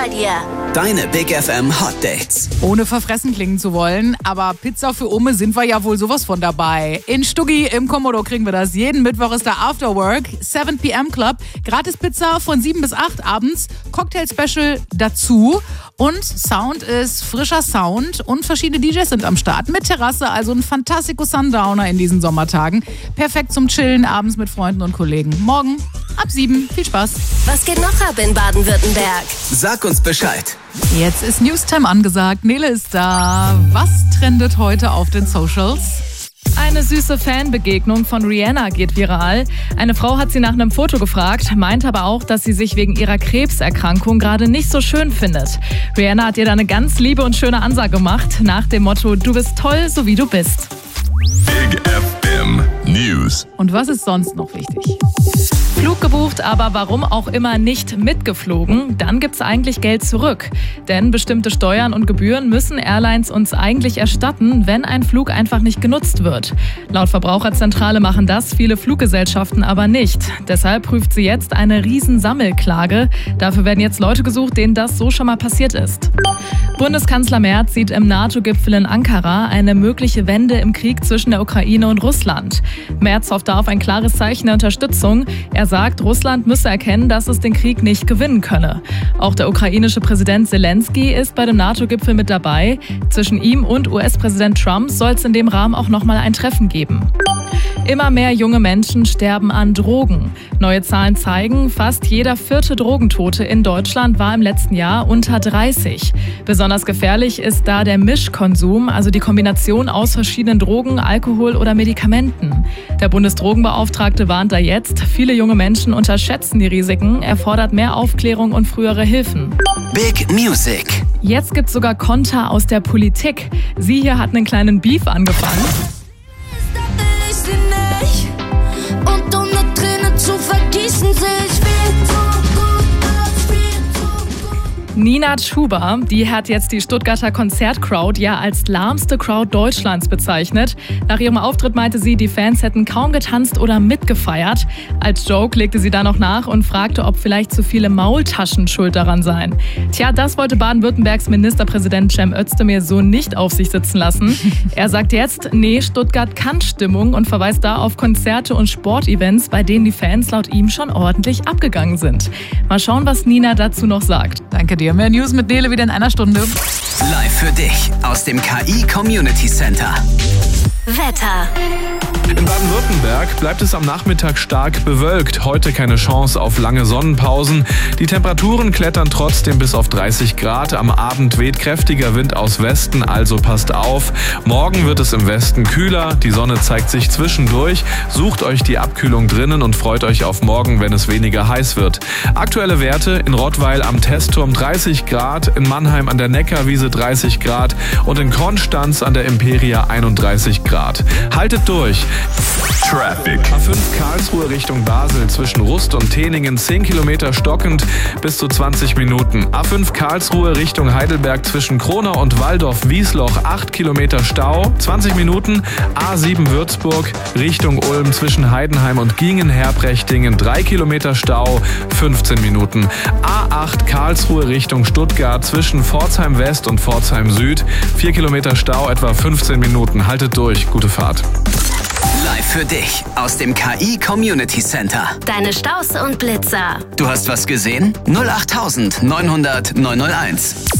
bei dir. Deine Big FM Hot Dates. Ohne verfressen klingen zu wollen, aber Pizza für Ome sind wir ja wohl sowas von dabei. In Stuggi im Komodo kriegen wir das. Jeden Mittwoch ist der Afterwork, 7 p.m. Club. Gratis Pizza von 7 bis 8 abends, Cocktail-Special dazu. Und Sound ist frischer Sound und verschiedene DJs sind am Start. Mit Terrasse, also ein Fantastico Sundowner in diesen Sommertagen. Perfekt zum Chillen abends mit Freunden und Kollegen. Morgen ab 7. Viel Spaß. Was geht noch ab in Baden-Württemberg? Sag uns Bescheid. Jetzt ist Newstime angesagt. Nele ist da. Was trendet heute auf den Socials? Eine süße Fanbegegnung von Rihanna geht viral. Eine Frau hat sie nach einem Foto gefragt, meint aber auch, dass sie sich wegen ihrer Krebserkrankung gerade nicht so schön findet. Rihanna hat ihr da eine ganz liebe und schöne Ansage gemacht, nach dem Motto: Du bist toll, so wie du bist. Big FM News. Und was ist sonst noch wichtig? Flug gebucht, aber warum auch immer nicht mitgeflogen, dann gibt's eigentlich Geld zurück. Denn bestimmte Steuern und Gebühren müssen Airlines uns eigentlich erstatten, wenn ein Flug einfach nicht genutzt wird. Laut Verbraucherzentrale machen das viele Fluggesellschaften aber nicht. Deshalb prüft sie jetzt eine Riesensammelklage. Dafür werden jetzt Leute gesucht, denen das so schon mal passiert ist. Bundeskanzler Merz sieht im NATO-Gipfel in Ankara eine mögliche Wende im Krieg zwischen der Ukraine und Russland. Merz hofft da auf ein klares Zeichen der Unterstützung. Er sagt, Russland müsse erkennen, dass es den Krieg nicht gewinnen könne. Auch der ukrainische Präsident Zelensky ist bei dem NATO-Gipfel mit dabei. Zwischen ihm und US-Präsident Trump soll es in dem Rahmen auch nochmal ein Treffen geben. Immer mehr junge Menschen sterben an Drogen. Neue Zahlen zeigen, fast jeder 4. Drogentote in Deutschland war im letzten Jahr unter 30. Besonders gefährlich ist da der Mischkonsum, also die Kombination aus verschiedenen Drogen, Alkohol oder Medikamenten. Der Bundesdrogenbeauftragte warnt da jetzt, viele junge Menschen unterschätzen die Risiken, er fordert mehr Aufklärung und frühere Hilfen. Big Music. Jetzt gibt's sogar Konter aus der Politik. Sie hier hat einen kleinen Beef angefangen. Und ohne Tränen zu vergießen sehe ich viel zu gut. Nina Chuba, die hat jetzt die Stuttgarter Konzertcrowd ja als lahmste Crowd Deutschlands bezeichnet. Nach ihrem Auftritt meinte sie, die Fans hätten kaum getanzt oder mitgefeiert. Als Joke legte sie da noch nach und fragte, ob vielleicht zu viele Maultaschen schuld daran seien. Tja, das wollte Baden-Württembergs Ministerpräsident Cem Özdemir so nicht auf sich sitzen lassen. Er sagt jetzt, nee, Stuttgart kann Stimmung und verweist da auf Konzerte und Sportevents, bei denen die Fans laut ihm schon ordentlich abgegangen sind. Mal schauen, was Nina dazu noch sagt. Danke dir. Mehr News mit Nele wieder in einer Stunde. Live für dich aus dem KI Community Center. Wetter. In Baden-Württemberg bleibt es am Nachmittag stark bewölkt. Heute keine Chance auf lange Sonnenpausen. Die Temperaturen klettern trotzdem bis auf 30 Grad. Am Abend weht kräftiger Wind aus Westen, also passt auf. Morgen wird es im Westen kühler. Die Sonne zeigt sich zwischendurch. Sucht euch die Abkühlung drinnen und freut euch auf morgen, wenn es weniger heiß wird. Aktuelle Werte: in Rottweil am Testturm 30 Grad, in Mannheim an der Neckarwiese 30 Grad und in Konstanz an der Imperia 31 Grad. Haltet durch. Traffic. A5 Karlsruhe Richtung Basel zwischen Rust und Teningen 10 Kilometer stockend bis zu 20 Minuten. A5 Karlsruhe Richtung Heidelberg zwischen Kronau und Waldorf-Wiesloch 8 Kilometer Stau, 20 Minuten. A7 Würzburg Richtung Ulm zwischen Heidenheim und Gingen-Herprechtingen 3 Kilometer Stau, 15 Minuten. A8 Karlsruhe Richtung Stuttgart zwischen Pforzheim West und Pforzheim Süd 4 Kilometer Stau, etwa 15 Minuten. Haltet durch, gute Fahrt. Live für dich aus dem KI Community Center. Deine Staus und Blitzer. Du hast was gesehen? 08900 901.